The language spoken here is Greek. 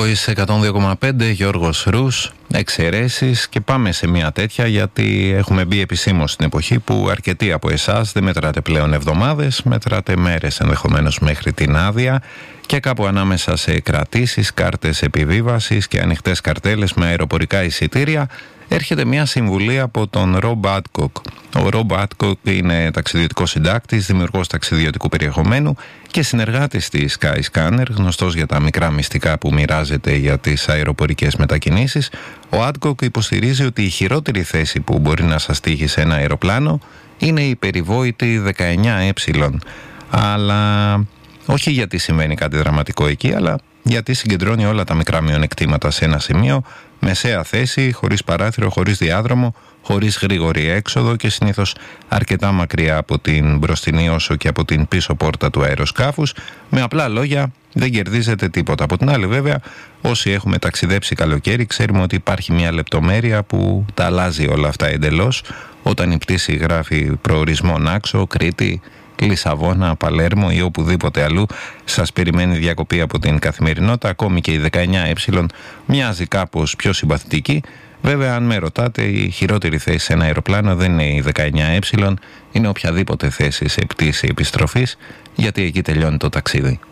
Voice 102,5, Γιώργος Ρους, εξαιρέσεις, και πάμε σε μια τέτοια, γιατί έχουμε μπει επισήμως στην εποχή που αρκετοί από εσάς δεν μετράτε πλέον εβδομάδες, μετράτε μέρες ενδεχομένως μέχρι την άδεια, και κάπου ανάμεσα σε κρατήσεις, κάρτες επιβίβασης και ανοιχτές καρτέλες με αεροπορικά εισιτήρια έρχεται μια συμβουλή από τον Rob Adcock. Ο Rob Adcock είναι ταξιδιωτικός συντάκτης, δημιουργός ταξιδιωτικού περιεχομένου και συνεργάτης της Skyscanner, γνωστός για τα μικρά μυστικά που μοιράζεται για τις αεροπορικές μετακινήσεις. Ο Adcock υποστηρίζει ότι η χειρότερη θέση που μπορεί να σας τύχει σε ένα αεροπλάνο είναι η περιβόητη 19Ε. Αλλά όχι γιατί συμβαίνει κάτι δραματικό εκεί, αλλά γιατί συγκεντρώνει όλα τα μικρά μειονεκτήματα σε ένα σημείο, μεσαία θέση, χωρίς παράθυρο, χωρίς διάδρομο, χωρίς γρήγορη έξοδο και συνήθως αρκετά μακριά από την μπροστινή όσο και από την πίσω πόρτα του αεροσκάφους. Με απλά λόγια, δεν κερδίζετε τίποτα. Από την άλλη, βέβαια, όσοι έχουμε ταξιδέψει καλοκαίρι, ξέρουμε ότι υπάρχει μια λεπτομέρεια που τα αλλάζει όλα αυτά εντελώς. Όταν η πτήση γράφει προορισμό Νάξο, Κρήτη, Λισαβόνα, Παλέρμο ή οπουδήποτε αλλού σας περιμένει διακοπή από την καθημερινότητα, ακόμη και η 19Ε μοιάζει κάπως πιο συμπαθητική. Βέβαια, αν με ρωτάτε, η χειρότερη θέση σε ένα αεροπλάνο δεν είναι η 19Ε, είναι οποιαδήποτε θέση σε πτήση επιστροφής, γιατί εκεί τελειώνει το ταξίδι.